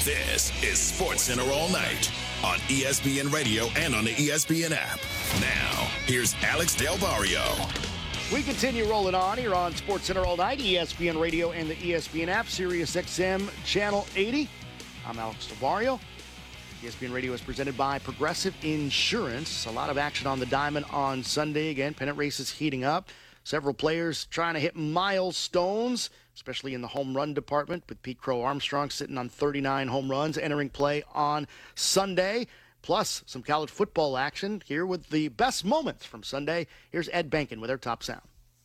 This is SportsCenter All Night on ESPN Radio and on the ESPN app. Now, here's Alex Del Barrio. We continue rolling on here on SportsCenter All Night, ESPN Radio and the ESPN app, Sirius XM Channel 80. I'm Alex Del Barrio. ESPN Radio is presented by Progressive Insurance. A lot of action on the diamond on Sunday. Again, pennant races heating up. Several players trying to hit milestones, especially in the home run department, with Pete Crow Armstrong sitting on 39 home runs, entering play on Sunday. Plus, some college football action here with the best moments from Sunday. Here's Ed Bankin with our top sound.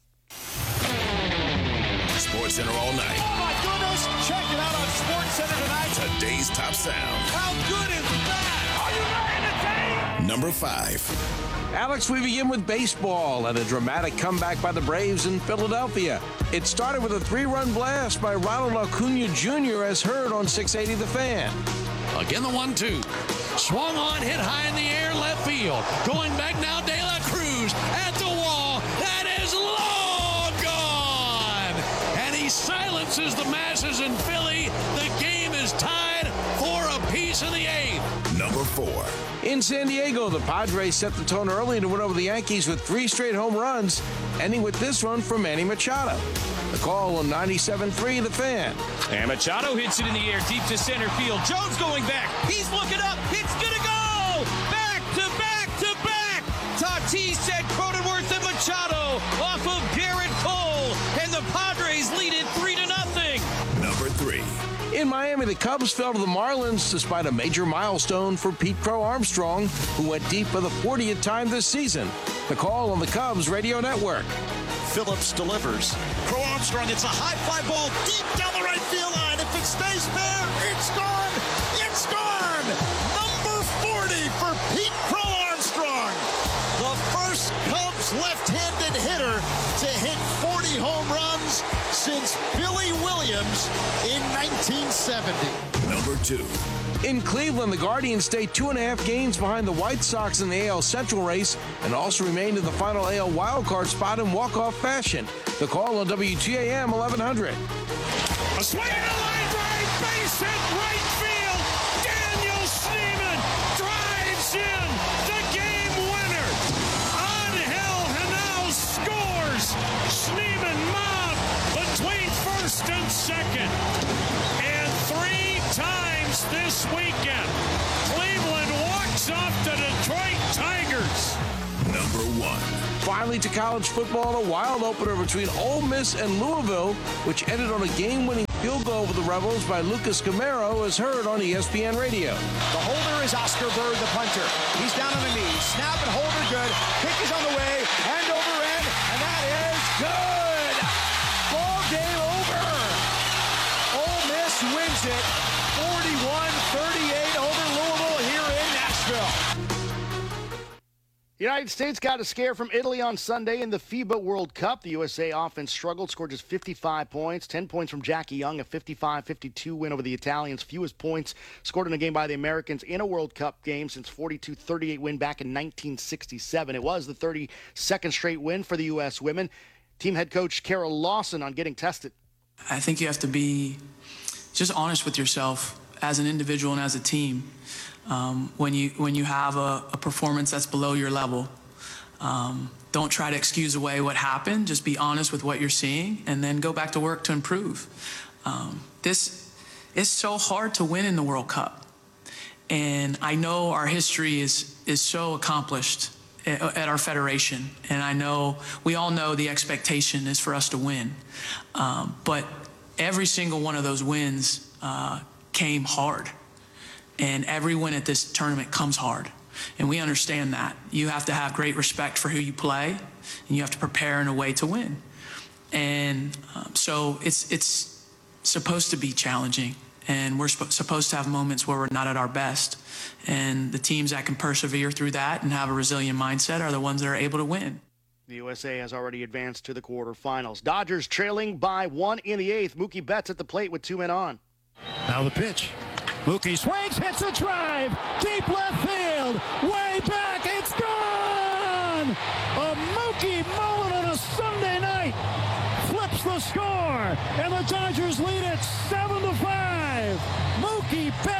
SportsCenter All Night. Oh, my goodness. Check it out on SportsCenter tonight. Today's top sound. How good is that? Are you ready to take? Number 5. Alex, we begin with baseball and a dramatic comeback by the Braves in Philadelphia. It started with a 3-run blast by Ronald Acuna Jr. as heard on 680 The Fan. Again, the 1-2. Swung on, hit high in the air, left field. Going back now, De La Cruz at the wall. That is long gone. And he silences the masses in Philly. The game is tied for a piece in the 8th. Number 4. In San Diego, the Padres set the tone early to win over the Yankees with 3 straight home runs, ending with this one from Manny Machado. The call on 97.3 The Fan. And Machado hits it in the air deep to center field. Jones going back. He's looking up. It's going to go. Back to back to back. Tatis said Cronenworth and Machado off of Garrett Cole. And the Padres lead it 3-0. Number 3. In Miami, the Cubs fell to the Marlins despite a major milestone for Pete Crow Armstrong, who went deep for the 40th time this season. The call on the Cubs radio network. Phillips delivers. Crow Armstrong, it's a high fly ball deep down the right field line. If it stays there, it's gone. It's gone. Number 40 for Pete Crow Armstrong. The first Cubs left-handed hitter to hit 40 home runs since Billy Williams in 1970. Number 2. In Cleveland, the Guardians stay 2.5 games behind the White Sox in the AL Central race and also remained in the final AL wildcard spot in walk-off fashion. The call on WGAM 1100. A swing and a line drive, base hit right field. Daniel Schneemann drives in the game winner. Angel Henao scores. Schneemann mobbed between first and second. And 3 times this weekend, Cleveland walks off the Detroit Tigers. Number 1. Finally to college football, a wild opener between Ole Miss and Louisville, which ended on a game-winning field goal over the Rebels by Lucas Camaro, as heard on ESPN Radio. The holder is Oscar Bird, the punter. He's down on the knees. Snap and holder good. Kick is on the way. End over end. And that is good. Ball game over. Ole Miss wins it 41-38 over Louisville here in Nashville. The United States got a scare from Italy on Sunday in the FIBA World Cup. The USA offense struggled, scored just 55 points, 10 points from Jackie Young, a 55-52 win over the Italians. Fewest points scored in a game by the Americans in a World Cup game since 42-38 win back in 1967. It was the 32nd straight win for the U.S. women. Team head coach Carol Lawson on getting tested. I think you have to be just honest with yourself as an individual and as a team. When you have a performance that's below your level, don't try to excuse away what happened. Just be honest with what you're seeing and then go back to work to improve. This is so hard to win in the World Cup. And I know our history is so accomplished at our federation. And I know, we all know the expectation is for us to win. But every single one of those wins came hard. And every win at this tournament comes hard. And we understand that. You have to have great respect for who you play, and you have to prepare in a way to win. And so it's supposed to be challenging. And we're supposed to have moments where we're not at our best. And the teams that can persevere through that and have a resilient mindset are the ones that are able to win. The USA has already advanced to the quarterfinals. Dodgers trailing by 1 in the 8th. Mookie Betts at the plate with 2 men on. Now the pitch. Mookie swings, hits a drive, deep left field, way back, it's gone! A Mookie Mullen on a Sunday night flips the score, and the Dodgers lead it 7-5. Mookie Betts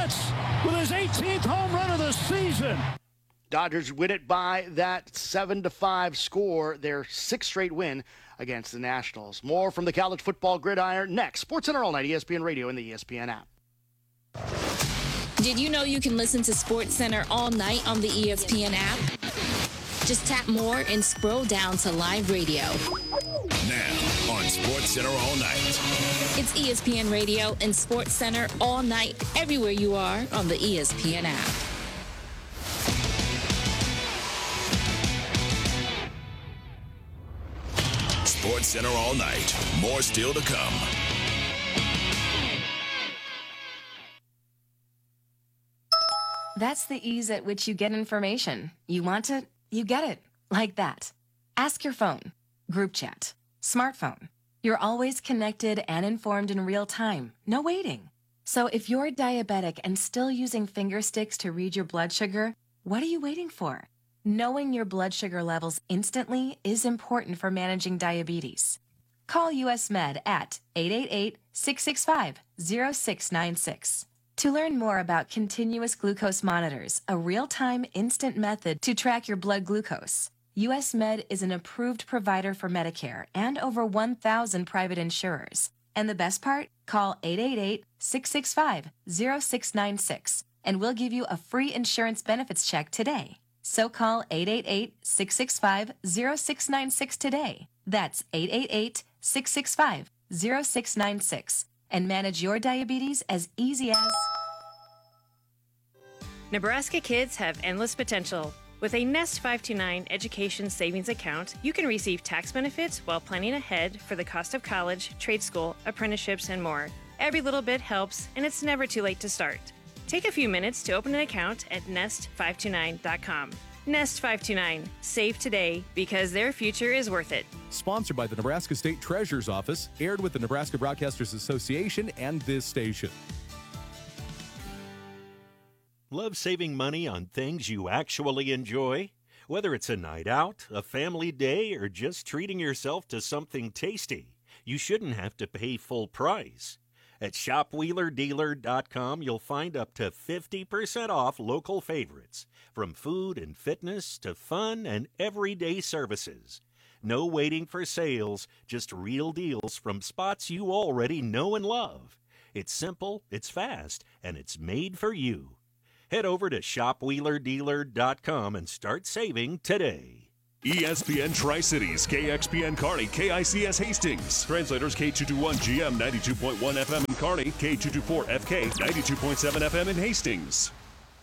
season. Dodgers win it by that 7-5 score, their sixth straight win against the Nationals. More from the college football gridiron next. SportsCenter all night, ESPN Radio and the ESPN app. Did you know you can listen to SportsCenter all night on the ESPN app? Just tap more and scroll down to live radio. Now on SportsCenter all night. It's ESPN Radio and SportsCenter all night, everywhere you are on the ESPN app. SportsCenter all night. More still to come. That's the ease at which you get information. You want it, you get it. Like that. Ask your phone. Group chat. Smartphone. You're always connected and informed in real time. No waiting. So if you're diabetic and still using finger sticks to read your blood sugar, what are you waiting for? Knowing your blood sugar levels instantly is important for managing diabetes. Call US Med at 888-665-0696. To learn more about continuous glucose monitors, a real-time instant method to track your blood glucose, US Med is an approved provider for Medicare and over 1,000 private insurers. And the best part? Call 888-665-0696 and we'll give you a free insurance benefits check today. So call 888-665-0696 today. That's 888-665-0696 and manage your diabetes as easy as... Nebraska kids have endless potential. With a Nest 529 education savings account, you can receive tax benefits while planning ahead for the cost of college, trade school, apprenticeships, and more. Every little bit helps, and it's never too late to start. Take a few minutes to open an account at nest529.com. Nest 529. Save today because their future is worth it. Sponsored by the Nebraska State Treasurer's Office, aired with the Nebraska Broadcasters Association and this station. Love saving money on things you actually enjoy? Whether it's a night out, a family day, or just treating yourself to something tasty, you shouldn't have to pay full price. At shopwheelerdealer.com, you'll find up to 50% off local favorites, from food and fitness to fun and everyday services. No waiting for sales, just real deals from spots you already know and love. It's simple, it's fast, and it's made for you. Head over to shopwheelerdealer.com and start saving today. ESPN Tri-Cities, KXPN Kearney, KICS Hastings. Translators K221GM 92.1 FM in Kearney, K224FK 92.7 FM in Hastings.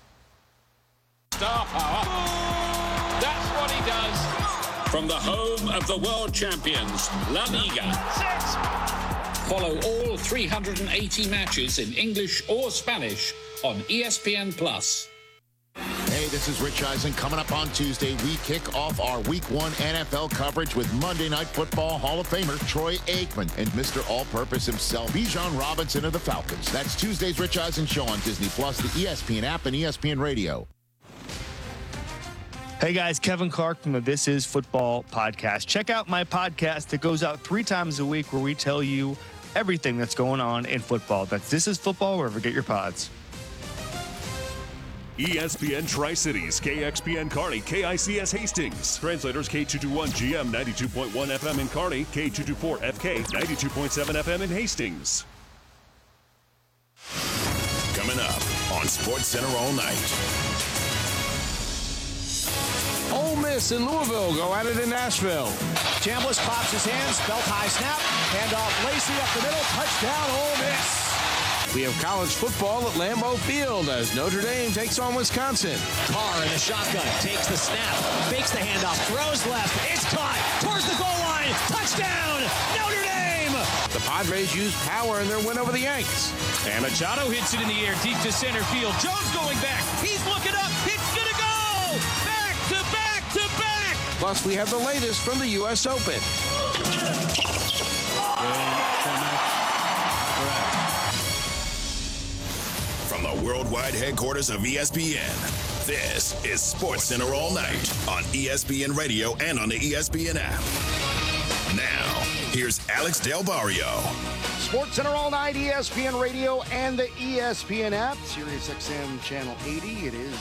Star power. That's what he does. From the home of the world champions, La Liga. Follow all 380 matches in English or Spanish on ESPN+. Hey, this is Rich Eisen. Coming up on Tuesday, we kick off our Week 1 NFL coverage with Monday Night Football Hall of Famer Troy Aikman and Mr. All-Purpose himself, Bijan Robinson of the Falcons. That's Tuesday's Rich Eisen Show on Disney+, the ESPN app, and ESPN Radio. Hey guys, Kevin Clark from the This Is Football podcast. Check out my podcast that goes out 3 times a week where we tell you everything that's going on in football. That's This Is Football, wherever you get your pods. ESPN Tri-Cities, KXPN Kearney, KICS Hastings. Translators K221GM 92.1 FM in Kearney, K224FK 92.7 FM in Hastings. Coming up on SportsCenter all night. Ole Miss and Louisville go at it in Nashville. Chambliss pops his hands, belt high snap, handoff Lacey up the middle, touchdown Ole Miss. We have college football at Lambeau Field as Notre Dame takes on Wisconsin. Carr in the shotgun, takes the snap, fakes the handoff, throws left, it's caught, towards the goal line, touchdown, Notre Dame! The Padres use power in their win over the Yanks. And Machado hits it in the air, deep to center field. Jones going back, he's looking up, it's gonna go! Back to back to back! Plus, we have the latest from the U.S. Open. From the worldwide headquarters of ESPN, this is SportsCenter all night on ESPN Radio and on the ESPN app. Now, here's Alex Del Barrio. SportsCenter all night, ESPN Radio and the ESPN app, Sirius XM Channel 80. It is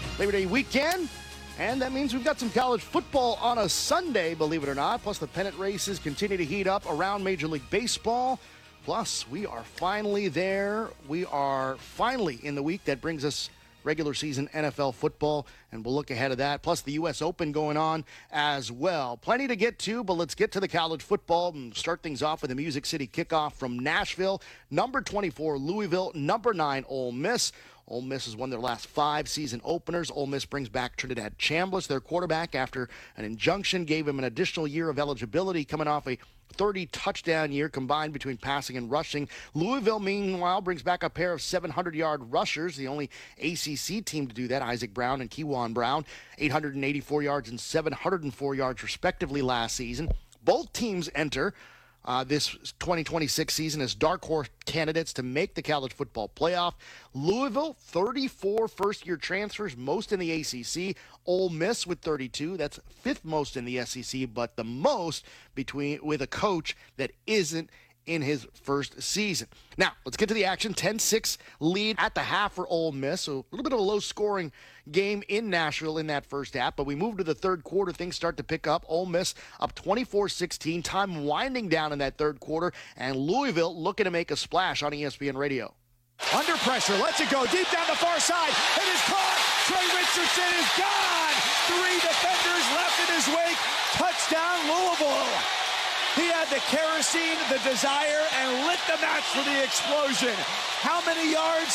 Labor Day weekend. And that means we've got some college football on a Sunday, believe it or not. Plus, the pennant races continue to heat up around Major League Baseball. Plus, we are finally there. We are finally in the week that brings us regular season NFL football, and we'll look ahead of that. Plus, the U.S. Open going on as well. Plenty to get to, but let's get to the college football and start things off with the Music City kickoff from Nashville. Number 24, Louisville. Number 9, Ole Miss. Ole Miss has won their last 5 season openers. Ole Miss brings back Trinidad Chambliss, their quarterback, after an injunction gave him an additional year of eligibility, coming off a 30-touchdown year combined between passing and rushing. Louisville, meanwhile, brings back a pair of 700-yard rushers, the only ACC team to do that, Isaac Brown and Kewan Brown, 884 yards and 704 yards respectively last season. Both teams enter this 2026 season as dark horse candidates to make the college football playoff. Louisville, 34 first-year transfers, most in the ACC. Ole Miss with 32. That's 5th most in the SEC, but the most with a coach that isn't in his first season. Now, let's get to the action. 10-6 lead at the half for Ole Miss, so a little bit of a low-scoring game in Nashville in that first half, but we move to the third quarter. Things start to pick up. Ole Miss up 24-16. Time winding down in that third quarter, and Louisville looking to make a splash on ESPN Radio. Under pressure, lets it go deep down the far side. It is caught. Trey Richardson is gone. 3 defenders left in his wake. Touchdown, Louisville. He had the kerosene, the desire, and lit the match for the explosion. How many yards?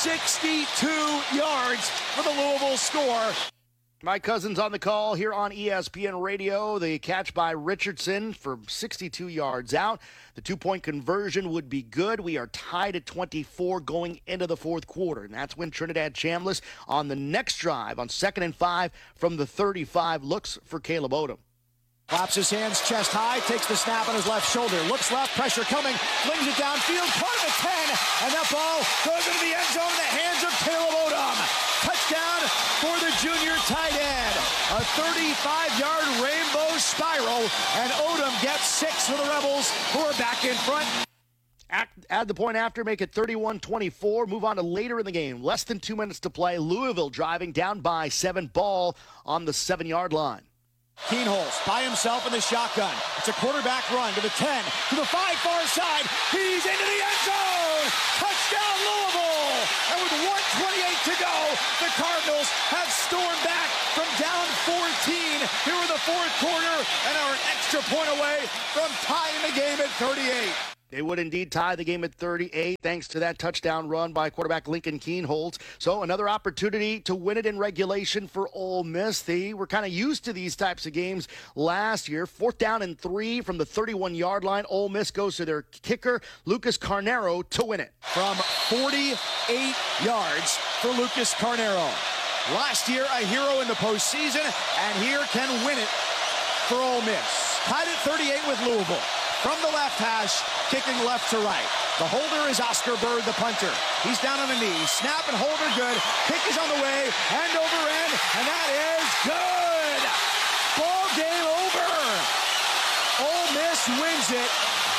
62 yards for the Louisville score. Mike Cousins on the call here on ESPN Radio. The catch by Richardson for 62 yards out. The 2-point conversion would be good. We are tied at 24 going into the fourth quarter. And that's when Trinidad Chambliss on the next drive on 2nd and 5 from the 35 looks for Caleb Odom. Claps his hands chest high, takes the snap on his left shoulder, looks left, pressure coming, flings it downfield, caught at the 10, and that ball goes into the end zone in the hands of Caleb Odom. Touchdown for the junior tight end. A 35-yard rainbow spiral, and Odom gets 6 for the Rebels, who are back in front. Add the point after, make it 31-24. Move on to later in the game. Less than 2 minutes to play. Louisville driving down by 7, ball on the 7-yard line. Keenholz by himself in the shotgun. It's a quarterback run to the 10, to the 5 far side. He's into the end zone. Touchdown Louisville. And with 1:28 to go, the Cardinals have stormed back from down 14 here in the fourth quarter and are an extra point away from tying the game at 38. They would indeed tie the game at 38 thanks to that touchdown run by quarterback Lincoln Keenholz. So another opportunity to win it in regulation for Ole Miss. They were kind of used to these types of games last year. 4th down and 3 from the 31-yard line. Ole Miss goes to their kicker, Lucas Carnero, to win it. From 48 yards for Lucas Carnero. Last year, a hero in the postseason, and here can win it for Ole Miss. Tied at 38 with Louisville. From the left hash, kicking left to right. The holder is Oscar Bird, the punter. He's down on the knee. Snap and holder good. Kick is on the way. End over end, and that is good. Ball game over. Ole Miss wins it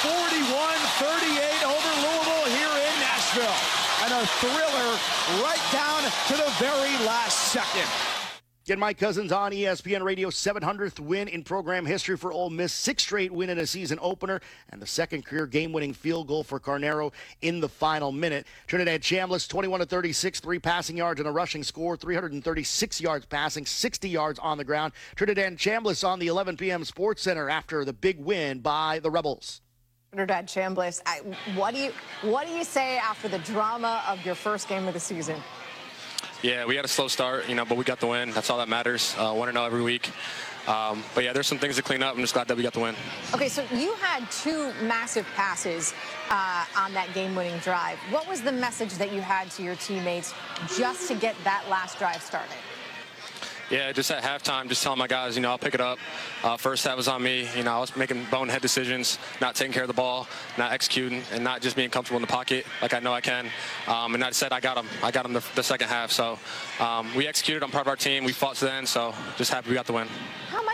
41-38 over Louisville here in Nashville. And a thriller right down to the very last second. Get Mike Cousins on ESPN Radio. 700th win in program history for Ole Miss. 6th straight win in a season opener. And the 2nd career game-winning field goal for Carnero in the final minute. Trinidad Chambliss, 21-36, 3 passing yards and a rushing score. 336 yards passing, 60 yards on the ground. Trinidad Chambliss on the 11 p.m. Sports Center after the big win by the Rebels. Trinidad Chambliss, what do you say after the drama of your first game of the season? Yeah, we had a slow start, but we got the win. That's all that matters. 1-0 every week. But yeah, there's some things to clean up. I'm just glad that we got the win. Okay, so you had 2 massive passes on that game-winning drive. What was the message that you had to your teammates just to get that last drive started? Yeah, just at halftime, just telling my guys, I'll pick it up. First half was on me. I was making bonehead decisions, not taking care of the ball, not executing, and not just being comfortable in the pocket like I know I can. And I said I got him. I got him the second half. So we executed. I'm part of our team. We fought to the end, so just happy we got the win. How much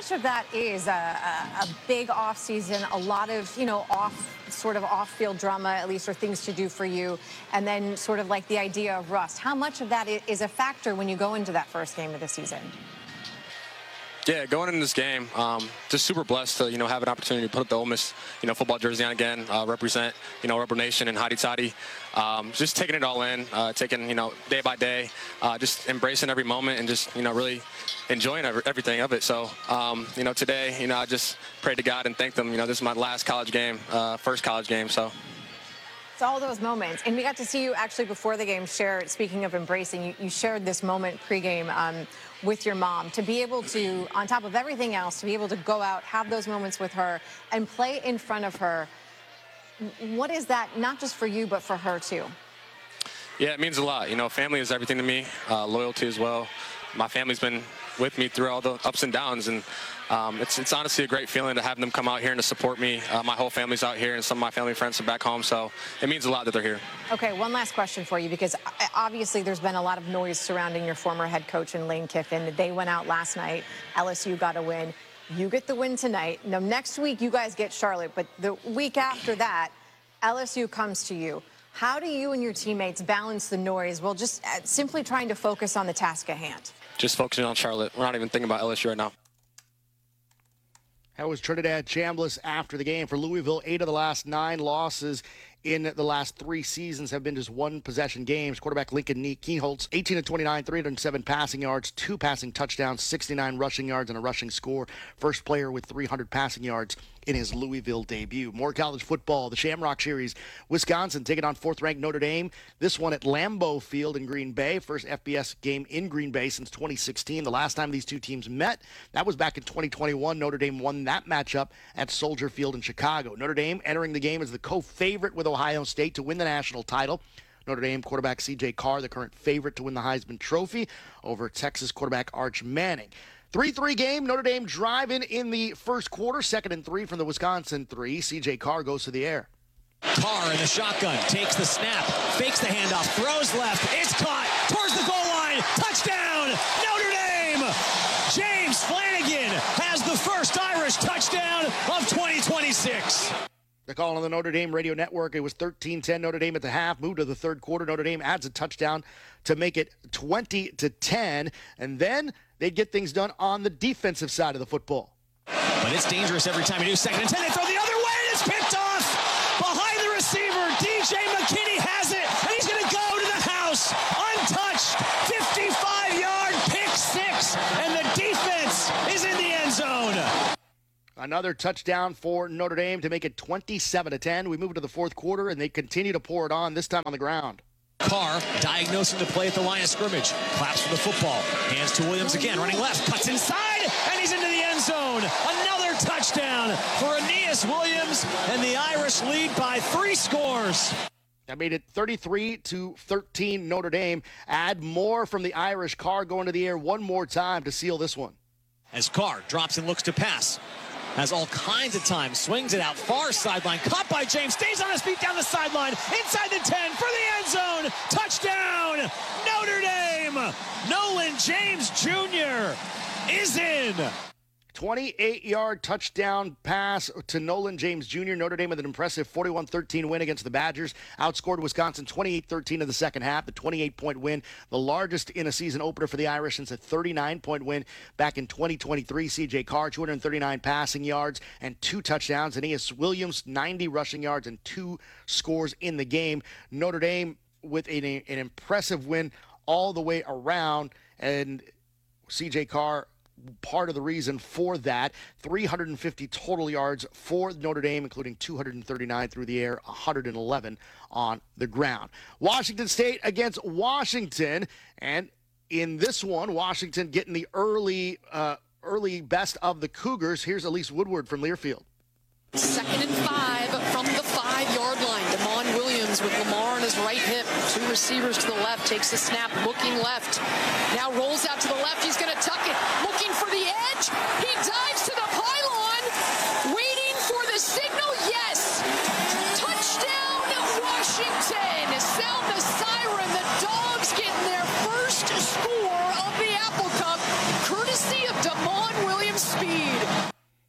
much of that is a big off season, a lot of, off-field drama, at least, or things to do for you, and then sort of like the idea of rust? How much of that is a factor when you go into that first game of the season? Yeah, going into this game, just super blessed to, have an opportunity to put the Ole Miss, football jersey on again, represent, Rebel Nation and Hotty Toddy. Just taking it all in, taking, day by day, just embracing every moment and just, really enjoying everything of it. So, today, I just prayed to God and thanked them. This is my last college game, first college game, so. It's all those moments. And we got to see you actually before the game share, speaking of embracing, you shared this moment pregame with your mom. To be able to, on top of everything else, to be able to go out, have those moments with her, and play in front of her, what is that, not just for you, but for her too? Yeah, it means a lot. Family is everything to me, loyalty as well. My family's been with me through all the ups and downs, and it's honestly a great feeling to have them come out here and to support me. My whole family's out here, and some of my family friends are back home, so it means a lot that they're here. Okay, one last question for you, because obviously there's been a lot of noise surrounding your former head coach in Lane Kiffin. They went out last night. LSU got a win. You get the win tonight. Now, next week you guys get Charlotte, but the week after that, LSU comes to you. How do you and your teammates balance the noise while just simply trying to focus on the task at hand? Just focusing on Charlotte. We're not even thinking about LSU right now. That was Trinidad Chambliss after the game. For Louisville, 8 of the last 9 losses in the last 3 seasons have been just one-possession games. Quarterback Lincoln Kienholz, 18 of 29, 307 passing yards, 2 passing touchdowns, 69 rushing yards, and a rushing score. First player with 300 passing yards in his Louisville debut. More college football. The Shamrock Series. Wisconsin taking on 4th-ranked Notre Dame. This one at Lambeau Field in Green Bay. First FBS game in Green Bay since 2016. The last time these two teams met, that was back in 2021. Notre Dame won that matchup at Soldier Field in Chicago. Notre Dame entering the game as the co-favorite with Ohio State to win the national title. Notre Dame quarterback C.J. Carr, the current favorite to win the Heisman Trophy over Texas quarterback Arch Manning. 3-3 game, Notre Dame driving in the first quarter, 2nd and 3 from the Wisconsin 3. C.J. Carr goes to the air. Carr in the shotgun, takes the snap, fakes the handoff, throws left, it's caught, towards the goal line, touchdown, Notre Dame! James Flanagan has the first Irish touchdown of 2026. The call on the Notre Dame radio network, it was 13-10 Notre Dame at the half, moved to the third quarter. Notre Dame adds a touchdown to make it 20-10, and then they'd get things done on the defensive side of the football. But it's dangerous every time you do 2nd and 10. They throw the other way, and it's picked off behind the receiver. DJ McKinney has it, and he's going to go to the house, untouched, 55-yard pick 6, and the defense is in the end zone. Another touchdown for Notre Dame to make it 27-10. We move to the fourth quarter, and they continue to pour it on, this time on the ground. Carr diagnosing the play at the line of scrimmage. Claps for the football. Hands to Williams again, running left. Cuts inside, and he's into the end zone. Another touchdown for Aeneas Williams, and the Irish lead by 3 scores. That made it 33-13 Notre Dame. Add more from the Irish. Carr going to the air one more time to seal this one. As Carr drops and looks to pass. Has all kinds of time, swings it out, far sideline, caught by James, stays on his feet down the sideline, inside the 10, for the end zone, touchdown, Notre Dame, Nolan James Jr. is in. 28-yard touchdown pass to Nolan James Jr. Notre Dame with an impressive 41-13 win against the Badgers. Outscored Wisconsin 28-13 in the second half. The 28-point win, the largest in a season opener for the Irish since a 39-point win back in 2023. C.J. Carr, 239 passing yards and 2 touchdowns. Aeneas Williams, 90 rushing yards and 2 scores in the game. Notre Dame with an impressive win all the way around. And C.J. Carr, part of the reason for that. 350 total yards for Notre Dame, including 239 through the air, 111 on the ground. Washington State against Washington, and in this one, Washington getting the early best of the Cougars. Here's Elise Woodward from Learfield. 2nd and 5 from the 5-yard line. Damon Williams with Lamar on his right hip. 2 receivers to the left. Takes the snap, looking left. Now rolls out to the left. He's going to tuck it. Looking for the edge. He dives to the pylon. Waiting for the signal. Yes. Touchdown, Washington. Sound the siren. The Dogs getting their first score of the Apple Cup, courtesy of Damon Williams' speed.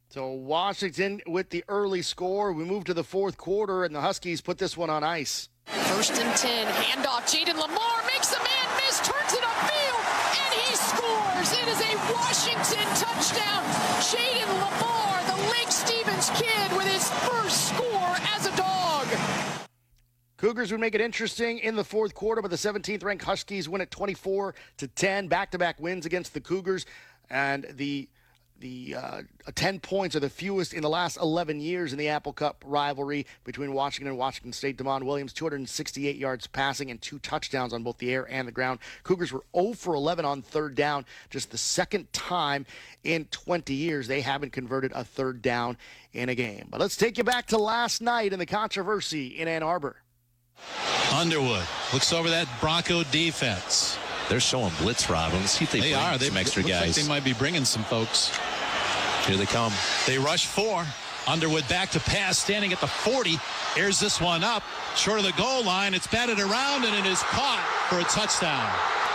So Washington with the early score. We move to the fourth quarter, and the Huskies put this one on ice. 1st and 10, handoff. Jaden Lamar makes a man miss, turns it upfield, and he scores. It is a Washington touchdown. Jaden Lamar, the Lake Stevens kid, with his first score as a Dog. Cougars would make it interesting in the fourth quarter, but the 17th-ranked Huskies win at 24-10. Back-to-back wins against the Cougars, and the 10 points are the fewest in the last 11 years in the Apple Cup rivalry between Washington and Washington State. Damon Williams, 268 yards passing and 2 touchdowns on both the air and the ground. Cougars were 0 for 11 on third down, just the second time in 20 years they haven't converted a third down in a game. But let's take you back to last night in the controversy in Ann Arbor. Underwood looks over that Bronco defense. They're showing blitz, Rob. Let's see if they bring some extra guys. Like they might be bringing some folks. Here they come. They rush 4. Underwood back to pass, standing at the 40. Airs this one up, short of the goal line. It's batted around, and it is caught for a touchdown.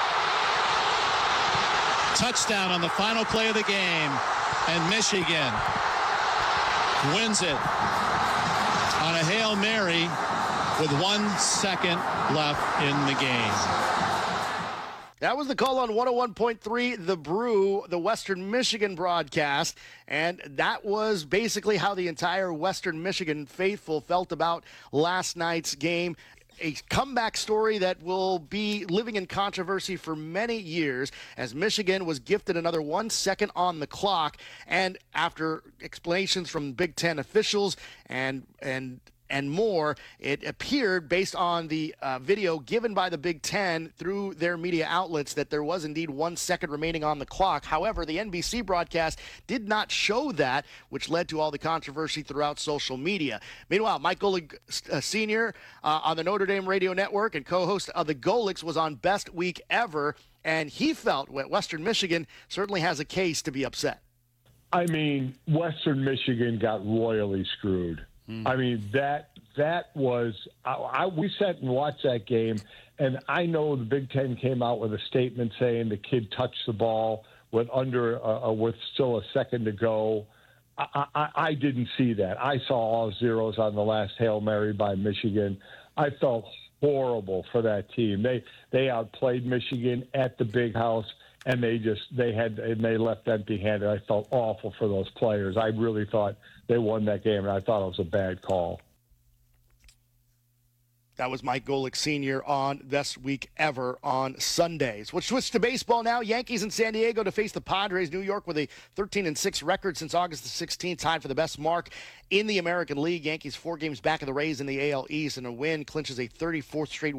Touchdown on the final play of the game. And Michigan wins it on a Hail Mary with 1 second left in the game. That was the call on 101.3 The Brew, the Western Michigan broadcast, and that was basically how the entire Western Michigan faithful felt about last night's game. A comeback story that will be living in controversy for many years, as Michigan was gifted another 1 second on the clock, and after explanations from Big Ten officials and more, it appeared, based on the video given by the Big Ten through their media outlets, that there was indeed 1 second remaining on the clock. However, the NBC broadcast did not show that, which led to all the controversy throughout social media. Meanwhile, Mike Golic Sr. On the Notre Dame Radio Network and co-host of the Golics was on Best Week Ever, and he felt Western Michigan certainly has a case to be upset. I mean, Western Michigan got royally screwed. I mean, that was we sat and watched that game, and I know the Big Ten came out with a statement saying the kid touched the ball with still a second to go. I didn't see that. I saw all zeros on the last Hail Mary by Michigan. I felt horrible for that team. They outplayed Michigan at the Big House, and they left empty-handed. I felt awful for those players. I really thought they won that game, and I thought it was a bad call. That was Mike Golic Sr. on Best Week Ever on Sundays. We'll switch to baseball now. Yankees in San Diego to face the Padres. New York with a 13-6 record since August the 16th, tied for the best mark in the American League. Yankees 4 games back of the Rays in the AL East, and a win clinches a 34th straight